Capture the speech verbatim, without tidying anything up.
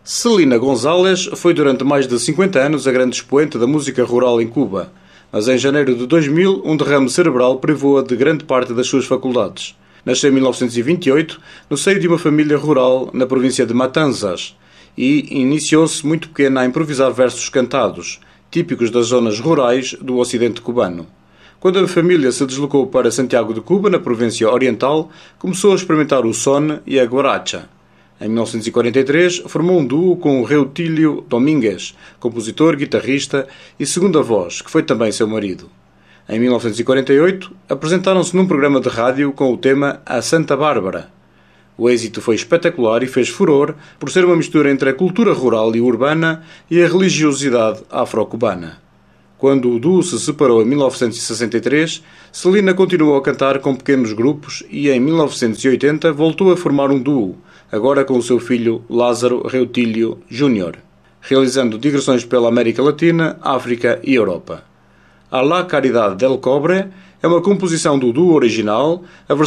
Celina González foi durante mais de cinquenta anos a grande expoente da música rural em Cuba, mas em janeiro de dois mil um derrame cerebral privou-a de grande parte das suas faculdades. Nasceu em mil novecentos e vinte e oito no seio de uma família rural na província de Matanzas e iniciou-se muito pequena a improvisar versos cantados, típicos das zonas rurais do ocidente cubano. Quando a família se deslocou para Santiago de Cuba, na província oriental, começou a experimentar o son e a guaracha. Em mil novecentos e quarenta e três, formou um duo com o Reutílio Domínguez, compositor, guitarrista e segunda voz, que foi também seu marido. Em mil novecentos e quarenta e oito, apresentaram-se num programa de rádio com o tema A Santa Bárbara. O êxito foi espetacular e fez furor por ser uma mistura entre a cultura rural e urbana e a religiosidade afro-cubana. Quando o duo se separou em mil novecentos e sessenta e três, Celina continuou a cantar com pequenos grupos e em mil novecentos e oitenta voltou a formar um duo, agora com o seu filho Lázaro Reutílio Júnior, realizando digressões pela América Latina, África e Europa. A La Caridad del Cobre é uma composição do duo original, a versão